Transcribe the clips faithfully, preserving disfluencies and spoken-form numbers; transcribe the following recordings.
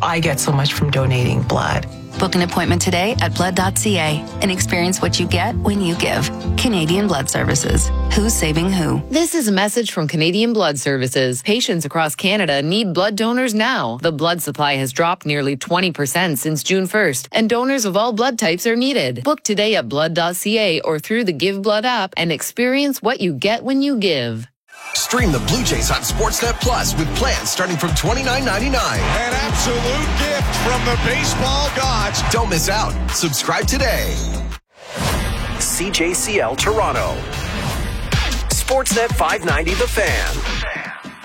I get so much from donating blood. Book an appointment today at blood dot c a and experience what you get when you give. Canadian Blood Services. Who's saving who? This is a message from Canadian Blood Services. Patients across Canada need blood donors now. The blood supply has dropped nearly twenty percent since June first, and donors of all blood types are needed. Book today at blood dot c a or through the Give Blood app and experience what you get when you give. Stream the Blue Jays on Sportsnet Plus with plans starting from twenty-nine ninety-nine. An absolute gift from the baseball gods. Don't miss out. Subscribe today. C J C L Toronto. Sportsnet five ninety The Fan.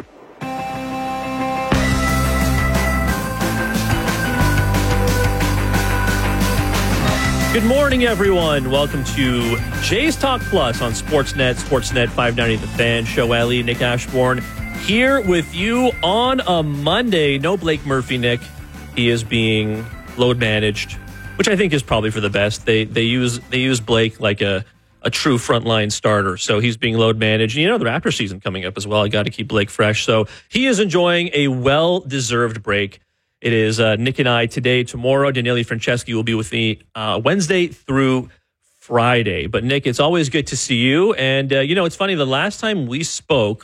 Good morning, everyone. Welcome to Jays Talk Plus on Sportsnet, Sportsnet five ninety The Fan. Show Ellie, Nick Ashbourne here with you on a Monday. No Blake Murphy, Nick. He is being load managed, which I think is probably for the best. They they use they use Blake like a, a true frontline starter, so he's being load managed. You know, the Raptor season coming up as well. I got to keep Blake fresh, so he is enjoying a well-deserved break. It is uh, Nick and I today, tomorrow. Daniele Franceschi will be with me uh, Wednesday through Friday. But, Nick, it's always good to see you. And, uh, you know, it's funny. The last time we spoke,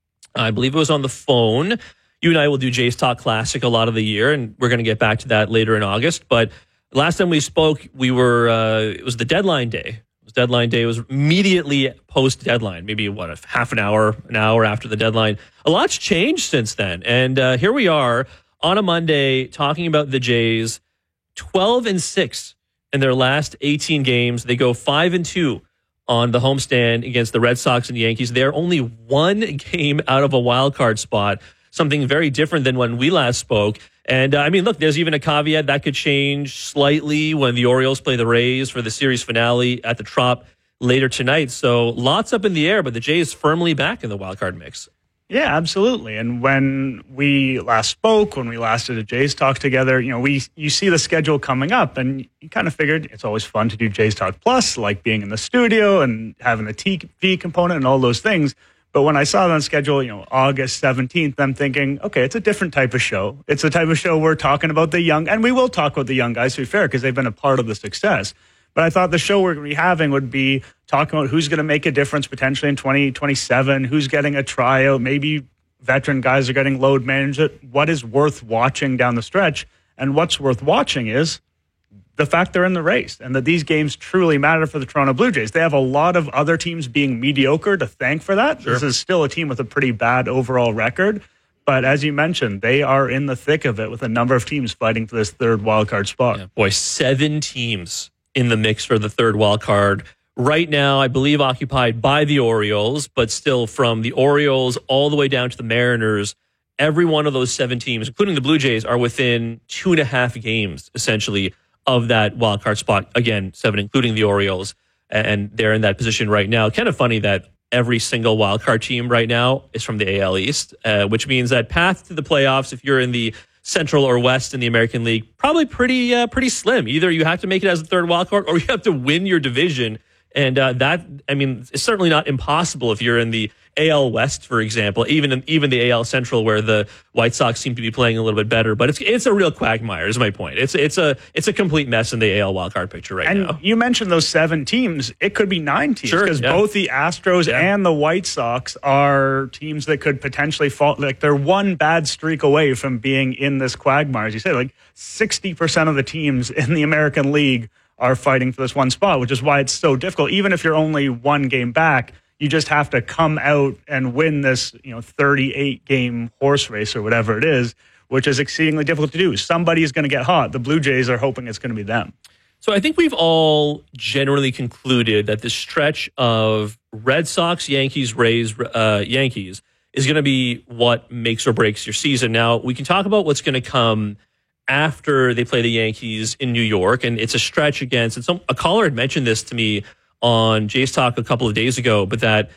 I believe it was on the phone. You and I will do Jays Talk Classic a lot of the year, and we're going to get back to that later in August. But last time we spoke, we were uh, it was the deadline day. It was deadline day. It was immediately post-deadline, maybe, what, a half an hour, an hour after the deadline. A lot's changed since then. And uh, here we are on a Monday, talking about the Jays, twelve and six in their last eighteen games. They go five and two on the homestand against the Red Sox and Yankees. They're only one game out of a wild card spot, something very different than when we last spoke. And uh, I mean, look, there's even a caveat that could change slightly when the Orioles play the Rays for the series finale at the Trop later tonight. So lots up in the air, but the Jays firmly back in the wild card mix. Yeah, absolutely. And when we last spoke, when we last did a Jays Talk together, you know, we you see the schedule coming up, and you kind of figured it's always fun to do Jays Talk Plus, like being in the studio and having a T V component and all those things. But when I saw it on schedule, you know, August seventeenth, I'm thinking, okay, it's a different type of show. It's a type of show we're talking about the young, and we will talk about the young guys, to be fair, because they've been a part of the success. But I thought the show we're going to be having would be talking about who's going to make a difference potentially in twenty twenty-seven, who's getting a tryout, maybe veteran guys are getting load managed, what is worth watching down the stretch. And what's worth watching is the fact they're in the race and that these games truly matter for the Toronto Blue Jays. They have a lot of other teams being mediocre to thank for that. Sure. This is still a team with a pretty bad overall record. But as you mentioned, they are in the thick of it with a number of teams fighting for this third wildcard spot. Yeah, boy, seven teams in the mix for the third wild card. Right now, I believe occupied by the Orioles, but still from the Orioles all the way down to the Mariners, every one of those seven teams, including the Blue Jays, are within two and a half games, essentially, of that wild card spot. Again, seven, including the Orioles, and they're in that position right now. Kind of funny that every single wild card team right now is from the A L East, uh, which means that path to the playoffs, if you're in the Central or West in the American League, probably pretty uh, pretty slim. Either you have to make it as a third wild card or you have to win your division. And uh, that, I mean, it's certainly not impossible if you're in the A L West, for example, even in, even the A L Central, where the White Sox seem to be playing a little bit better. But it's it's a real quagmire, is my point. It's it's a it's a complete mess in the A L wildcard picture right and now. And you mentioned those seven teams. It could be nine teams because sure, yeah. both the Astros yeah. and the White Sox are teams that could potentially fall. Like they're one bad streak away from being in this quagmire, as you say. Like sixty percent of the teams in the American League are fighting for this one spot, which is why it's so difficult. Even if you're only one game back, you just have to come out and win this, you know, thirty-eight game horse race or whatever it is, which is exceedingly difficult to do. Somebody is going to get hot. The Blue Jays are hoping it's going to be them. So I think we've all generally concluded that this stretch of Red Sox, Yankees, Rays, uh, Yankees is going to be what makes or breaks your season. Now, we can talk about what's going to come after they play the Yankees in New York, and it's a stretch against, and some, a caller had mentioned this to me on Jays Talk a couple of days ago, but that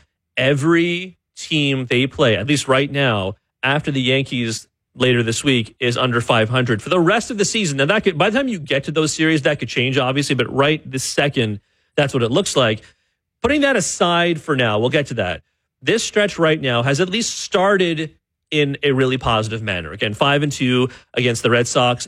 every team they play, at least right now, after the Yankees later this week, is under five hundred for the rest of the season. Now, that could, by the time you get to those series, that could change, obviously, but right this second, that's what it looks like. Putting that aside for now, we'll get to that. This stretch right now has at least started in a really positive manner. Again, five and two against the Red Sox